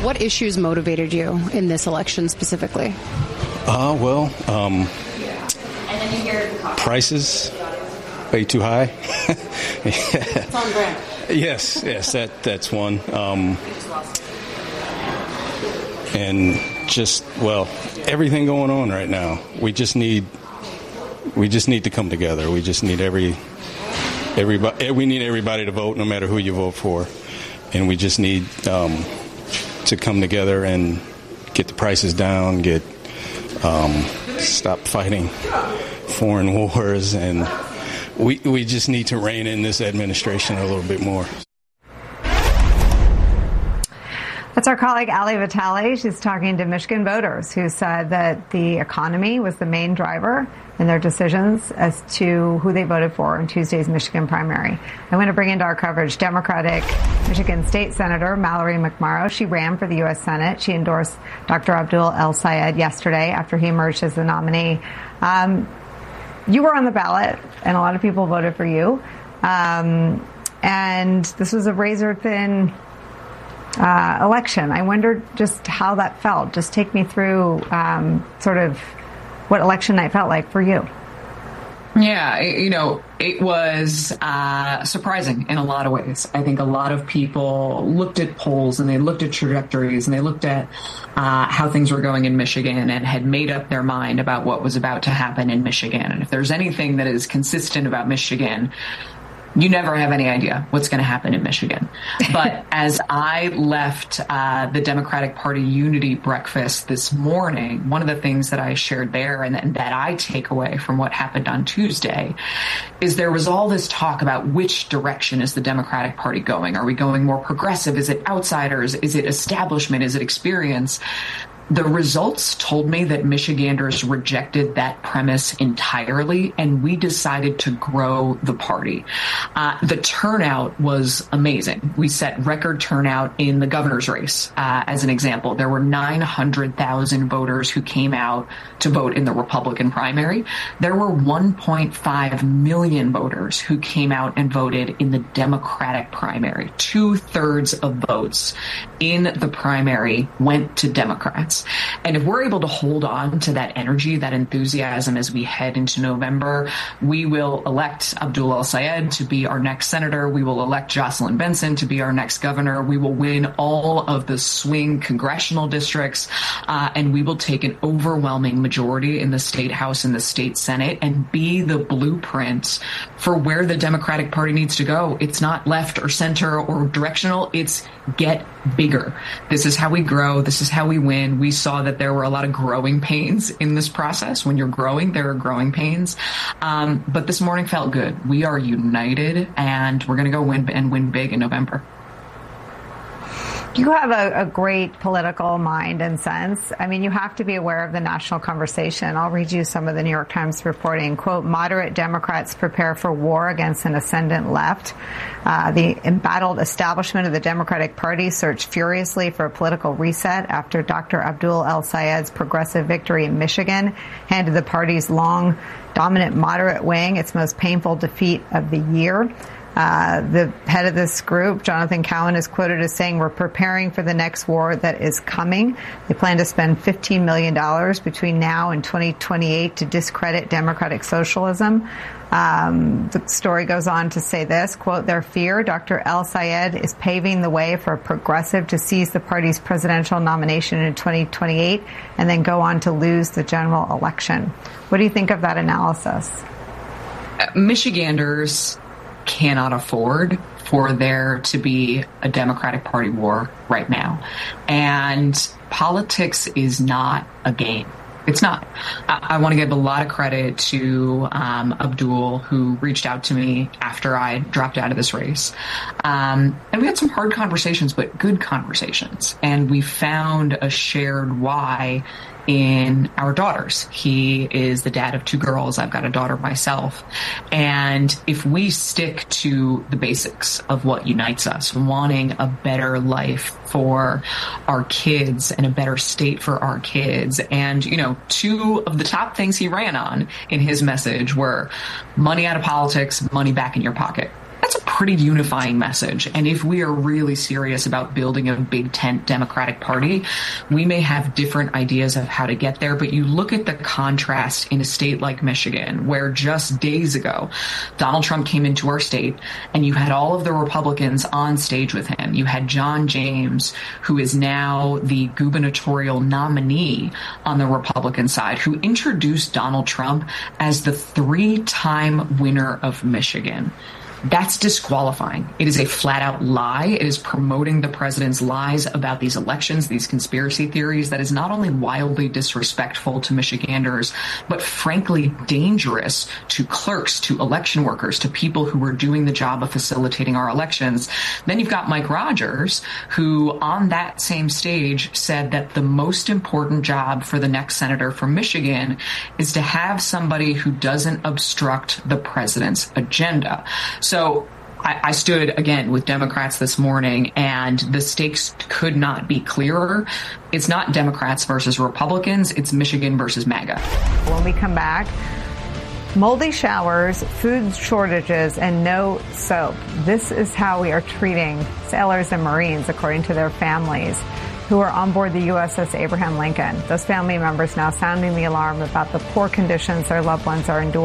What issues motivated you in this election specifically? Prices way too high. It's on brand. Yes, that's one. And just, everything going on right now. We just need to come together. We just need everybody. We need everybody to vote, no matter who you vote for. And we just need to come together and get the prices down, stop fighting foreign wars, and we just need to rein in this administration a little bit more. That's our colleague Ali Vitale. She's talking to Michigan voters who said that the economy was the main driver in their decisions as to who they voted for in Tuesday's Michigan primary. I want to bring into our coverage Democratic Michigan State Senator Mallory McMorrow. She ran for the U.S. Senate. She endorsed Dr. Abdul El-Sayed yesterday after he emerged as the nominee. You were on the ballot, and a lot of people voted for you. And this was a razor-thin election. I wondered just how that felt. Just take me through sort of what election night felt like for you. Yeah, it was surprising in a lot of ways. I think a lot of people looked at polls and they looked at trajectories and they looked at how things were going in Michigan and had made up their mind about what was about to happen in Michigan. And if there's anything that is consistent about Michigan, you never have any idea what's going to happen in Michigan. But as I left the Democratic Party unity breakfast this morning, one of the things that I shared there and that I take away from what happened on Tuesday is there was all this talk about which direction is the Democratic Party going. Are we going more progressive? Is it outsiders? Is it establishment? Is it experience? The results told me that Michiganders rejected that premise entirely, and we decided to grow the party. The turnout was amazing. We set record turnout in the governor's race, as an example. There were 900,000 voters who came out to vote in the Republican primary. There were 1.5 million voters who came out and voted in the Democratic primary. 2/3 of votes in the primary went to Democrats. And if we're able to hold on to that energy, that enthusiasm as we head into November, we will elect Abdul El-Sayed to be our next senator. We will elect Jocelyn Benson to be our next governor. We will win all of the swing congressional districts, and we will take an overwhelming majority in the state house and the state senate and be the blueprint for where the Democratic Party needs to go. It's not left or center or directional. It's get bigger. This is how we grow. This is how we win. We saw that there were a lot of growing pains in this process. When you're growing, there are growing pains. But this morning felt good. We are united, and we're going to go win big in November. You have a great political mind and sense. I mean, you have to be aware of the national conversation. I'll read you some of the New York Times reporting. Quote, moderate Democrats prepare for war against an ascendant left. The embattled establishment of the Democratic Party searched furiously for a political reset after Dr. Abdul El-Sayed's progressive victory in Michigan handed the party's long, dominant moderate wing its most painful defeat of the year. The head of this group, Jonathan Cowan, is quoted as saying, we're preparing for the next war that is coming. They plan to spend $15 million between now and 2028 to discredit democratic socialism. The story goes on to say this, quote, their fear, Dr. El-Sayed is paving the way for a progressive to seize the party's presidential nomination in 2028 and then go on to lose the general election. What do you think of that analysis? Michiganders cannot afford for there to be a Democratic Party war right now. And politics is not a game. It's not. I want to give a lot of credit to Abdul, who reached out to me after I dropped out of this race. And we had some hard conversations, but good conversations. And we found a shared why in our daughters. He is the dad of 2 girls. I've got a daughter myself. And if we stick to the basics of what unites us, wanting a better life for our kids and a better state for our kids. And, 2 of the top things he ran on in his message were money out of politics, money back in your pocket. That's a pretty unifying message. And if we are really serious about building a big tent Democratic Party, we may have different ideas of how to get there. But you look at the contrast in a state like Michigan, where just days ago, Donald Trump came into our state and you had all of the Republicans on stage with him. You had John James, who is now the gubernatorial nominee on the Republican side, who introduced Donald Trump as the 3-time winner of Michigan. That's disqualifying. It is a flat out lie. It is promoting the president's lies about these elections, these conspiracy theories. That is not only wildly disrespectful to Michiganders, but frankly dangerous to clerks, to election workers, to people who were doing the job of facilitating our elections. Then you've got Mike Rogers, who on that same stage said that the most important job for the next senator from Michigan is to have somebody who doesn't obstruct the president's agenda. So I stood again with Democrats this morning, and the stakes could not be clearer. It's not Democrats versus Republicans. It's Michigan versus MAGA. When we come back, moldy showers, food shortages, and no soap. This is how we are treating sailors and Marines, according to their families, who are on board the USS Abraham Lincoln. Those family members now sounding the alarm about the poor conditions their loved ones are enduring.